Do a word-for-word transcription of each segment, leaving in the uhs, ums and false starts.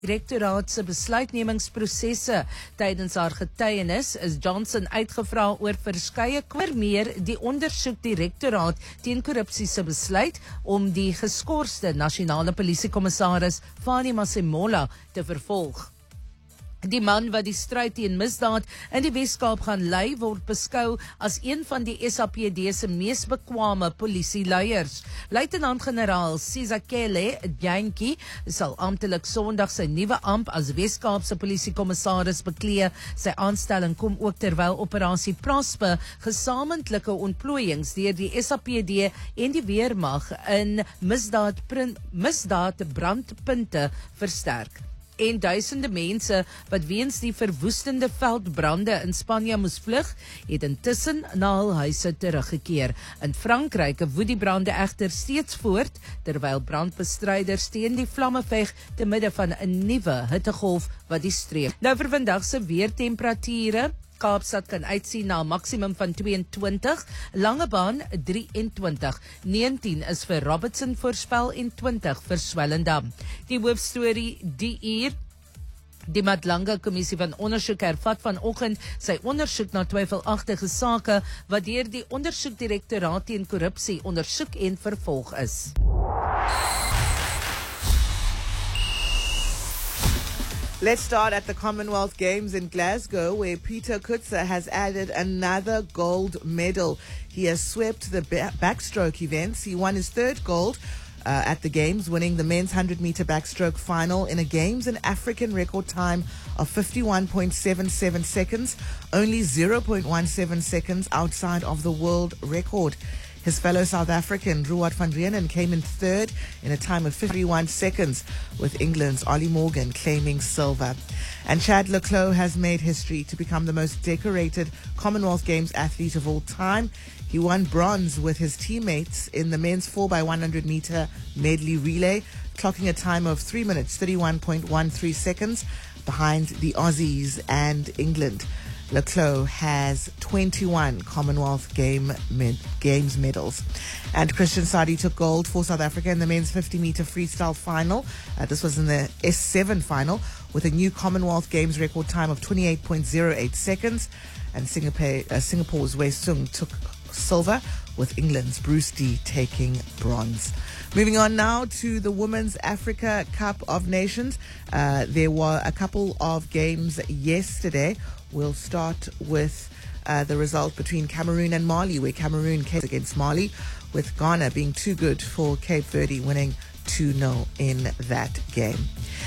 Direktoraat se besluitnemingsprosesse. Tydens haar getuienis is Johnson uitgevra oor verskeie kwesties, meer die ondersoekdirektoraat teen korrupsie se besluit om die geskorste nasionale polisiekommissaris Fani Masemola te vervolg. Die man wat die stryd teen misdaad in die Weskaap gaan lei, word beskou as een van die S A P D se mees bekwame polisieleiers. Luitenant-generaal Sizakele Dyanki sal amptelik Sondag sy nuwe amp as Weskaapse polisiekommissaris beklee. Sy aanstelling kom ook terwyl operasie Prosper gesamentlike ontplooiings deur die S A P D en die weermag in misdaad, misdaad brandpunte versterk. En duisende mense wat weens die verwoestende veldbrande in Spanje moes vlug, het intussen na hul huise teruggekeer. In Frankryk woed die brande egter steeds voort, terwyl brandbestryders teen die vlamme veg te midde van 'n nuwe hittegolf wat die streek. Nou vir vandag se weertemperature. Kaapstad kan uitsien na 'n maksimum van tweeëntwintig, Langebaan drieëntwintig, negentien is vir Robertson voorspel en twintig vir Swellendam. Die hoofstorie die uur. Die Madlanga Kommissie van Ondersoek hervat vanoggend sy ondersoek na twyfelagtige sake wat deur die Ondersoekdirektoraat teen korrupsie ondersoek en vervolg is. Let's start at the Commonwealth Games in Glasgow, where Peter Kutzer has added another gold medal. He has swept the backstroke events. He won his third gold uh, at the Games, winning the men's one hundred meter backstroke final in a Games and African record time of fifty-one point seven seven seconds, only zero point one seven seconds outside of the world record. His fellow South African, Ruud van Reenen, came in third in a time of fifty-one seconds, with England's Ollie Morgan claiming silver. And Chad le Clos has made history to become the most decorated Commonwealth Games athlete of all time. He won bronze with his teammates in the men's four by one hundred meter medley relay, clocking a time of three minutes, thirty-one point one three seconds behind the Aussies and England. Le Clos has twenty-one Commonwealth Game med- Games medals. And Christian Sadi took gold for South Africa in the men's fifty meter freestyle final. Uh, this was in the S seven final with a new Commonwealth Games record time of twenty-eight point zero eight seconds. And Singapore, uh, Singapore's Wei Sung took silver, with England's Bruce Dee taking bronze. Moving on now to the Women's Africa Cup of Nations. Uh, there were a couple of games yesterday. We'll start with uh, the result between Cameroon and Mali, where Cameroon came against Mali, with Ghana being too good for Cape Verde, winning two nil in that game.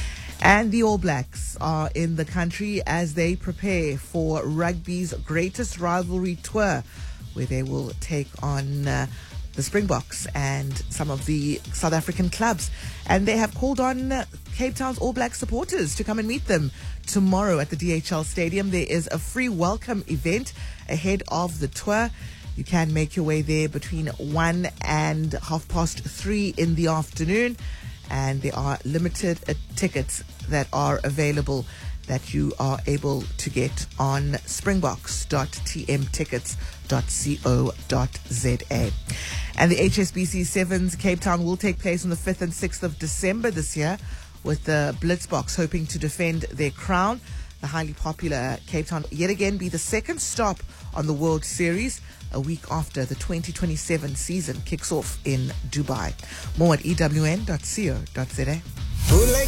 And the All Blacks are in the country as they prepare for rugby's greatest rivalry tour, where they will take on uh, the Springboks and some of the South African clubs. And they have called on uh, Cape Town's All Black supporters to come and meet them tomorrow at the D H L Stadium. There is a free welcome event ahead of the tour. You can make your way there between one and half past three in the afternoon. And there are limited uh, tickets that are available that you are able to get on springboks dot t m tickets dot co dot z a. And the H S B C Sevens Cape Town will take place on the fifth and sixth of December this year, with the Blitzboks hoping to defend their crown. The highly popular Cape Town yet again be the second stop on the World Series, a week after the twenty twenty-seven season kicks off in Dubai. More at e w n dot co dot z a.